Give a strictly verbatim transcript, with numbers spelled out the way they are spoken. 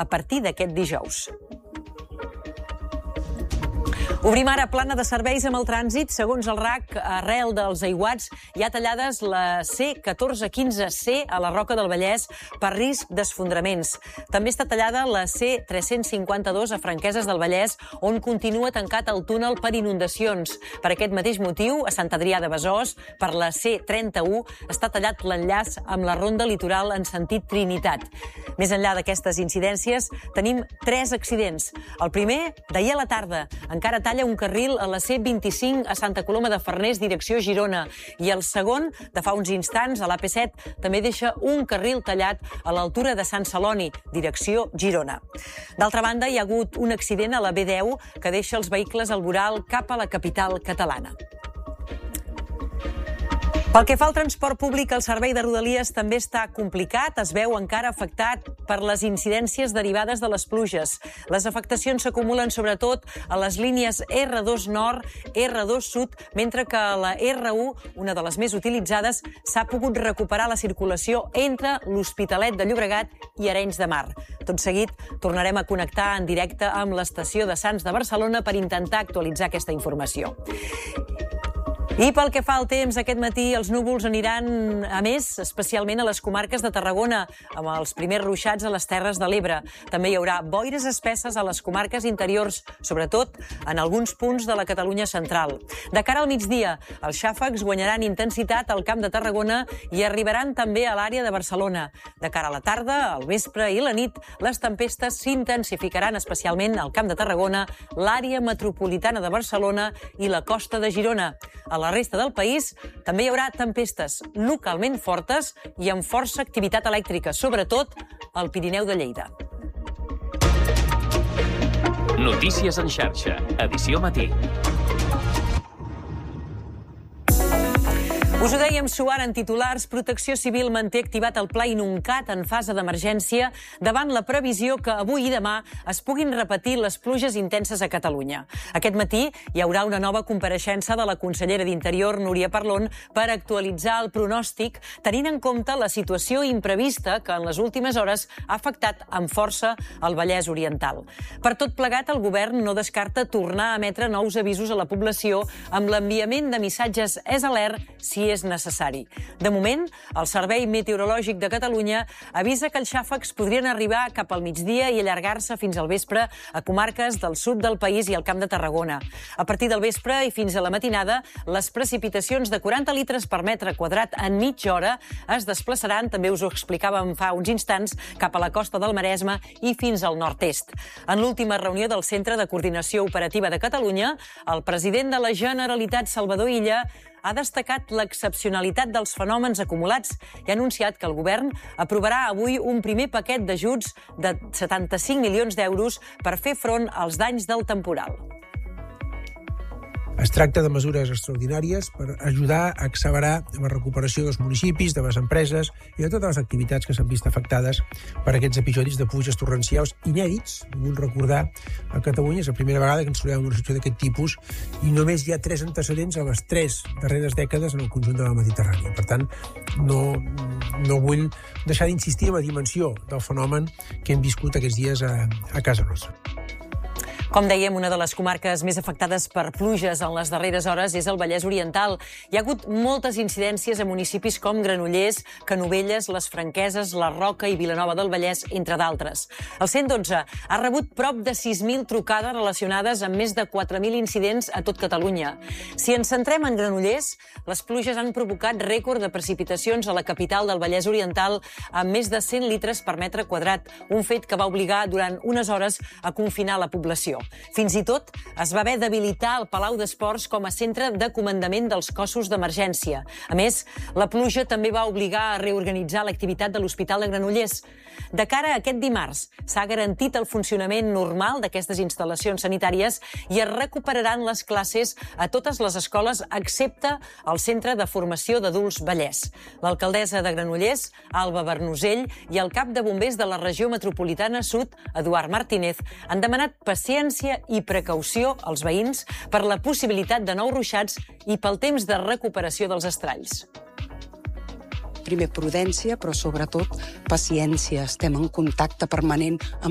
a partir d'aquest dijous. Obrim ara plana de serveis amb el trànsit. Segons el R A C, arrel dels aiguats, hi ha tallades la C catorze quinze C a la Roca del Vallès per risc d'esfondraments. També està tallada la C tres-cents cinquanta-dos a Franqueses del Vallès, on continua tancat el túnel per inundacions. Per aquest mateix motiu, a Sant Adrià de Besòs, per la C trenta-u, està tallat l'enllaç amb la ronda litoral en sentit Trinitat. Més enllà d'aquestes incidències, tenim tres accidents. El primer, d'ahir a la tarda, encara talla un carril a la C vint-i-cinc a Santa Coloma de Farners, direcció Girona. I el segon, de fa uns instants, a l'A P set, també deixa un carril tallat a l'altura de Sant Celoni, direcció Girona. D'altra banda, hi ha hagut un accident a la B deu que deixa els vehicles al voral cap a la capital catalana. Pel que fa al transport públic, el servei de Rodalies també està complicat. Es veu encara afectat per les incidències derivades de les pluges. Les afectacions s'acumulen sobretot a les línies R dos Nord, R dos Sud, mentre que a la R u, una de les més utilitzades, s'ha pogut recuperar la circulació entre l'Hospitalet de Llobregat i Arenys de Mar. Tot seguit, tornarem a connectar en directe amb l'estació de Sants de Barcelona per intentar actualitzar aquesta informació. I pel que fa al temps, aquest matí els núvols aniran a més, especialment a les comarques de Tarragona, amb els primers ruixats a les Terres de l'Ebre. També hi haurà boires espesses a les comarques interiors, sobretot en alguns punts de la Catalunya central. De cara al migdia, els xàfecs guanyaran intensitat al Camp de Tarragona i arribaran també a l'àrea de Barcelona. De cara a la tarda, al vespre i la nit, les tempestes s'intensificaran especialment al Camp de Tarragona, l'àrea metropolitana de Barcelona i la costa de Girona. A la resta del país també hi haurà tempestes localment fortes i amb força activitat elèctrica, sobretot al Pirineu de Lleida. Notícies en xarxa, edició matí. Us ho dèiem suant en titulars, Protecció Civil manté activat el Pla Inuncat en fase d'emergència davant la previsió que avui i demà es puguin repetir les pluges intenses a Catalunya. Aquest matí hi haurà una nova compareixença de la consellera d'Interior, Núria Parlon, per actualitzar el pronòstic, tenint en compte la situació imprevista que en les últimes hores ha afectat amb força el Vallès Oriental. Per tot plegat, el govern no descarta tornar a emetre nous avisos a la població amb l'enviament de missatges S A L E R si és necessari. De moment, el Servei Meteorològic de Catalunya avisa que els xàfecs podrien arribar cap al migdia i allargar-se fins al vespre a comarques del sud del país i al Camp de Tarragona. A partir del vespre i fins a la matinada, les precipitacions de quaranta litres per metre quadrat en mitja hora es desplaçaran, també us ho explicàvem fa uns instants, cap a la costa del Maresme i fins al nord-est. En l'última reunió del Centre de Coordinació Operativa de Catalunya, el president de la Generalitat, Salvador Illa, ha destacat l'excepcionalitat dels fenòmens acumulats i ha anunciat que el govern aprovarà avui un primer paquet d'ajuts de setanta-cinc milions d'euros per fer front als danys del temporal. Es tracta de mesures extraordinàries per ajudar a accelerar la recuperació dels municipis, de les empreses i de totes les activitats que s'han vist afectades per aquests episodis de pluges torrencials inèdits. Vull recordar, a Catalunya és la primera vegada que ens trobem en una situació d'aquest tipus i només hi ha tres antecedents a les tres darreres dècades en el conjunt de la Mediterrània. Per tant, no, no vull deixar d'insistir en la dimensió del fenomen que hem viscut aquests dies a, a casa nostra. Com dèiem, una de les comarques més afectades per pluges en les darreres hores és el Vallès Oriental. Hi ha hagut moltes incidències a municipis com Granollers, Canovelles, les Franqueses, la Roca i Vilanova del Vallès, entre d'altres. El cent dotze ha rebut prop de sis mil trucades relacionades amb més de quatre mil incidents a tot Catalunya. Si ens centrem en Granollers, les pluges han provocat rècord de precipitacions a la capital del Vallès Oriental amb més de cent litres per metre quadrat, un fet que va obligar durant unes hores a confinar la població. Fins i tot es va haver d'habilitar el Palau d'Esports com a centre de comandament dels cossos d'emergència. A més, la pluja també va obligar a reorganitzar l'activitat de l'Hospital de Granollers. De cara a aquest dimarts, s'ha garantit el funcionament normal d'aquestes instal·lacions sanitàries i es recuperaran les classes a totes les escoles excepte el Centre de Formació d'Adults Vallès. L'alcaldessa de Granollers, Alba Bernusell, i el cap de bombers de la regió metropolitana sud, Eduard Martínez, han demanat paciència i precaució als veïns per la possibilitat de nous ruixats i pel temps de recuperació dels estralls. Primer prudència, però sobretot paciència. Estem en contacte permanent amb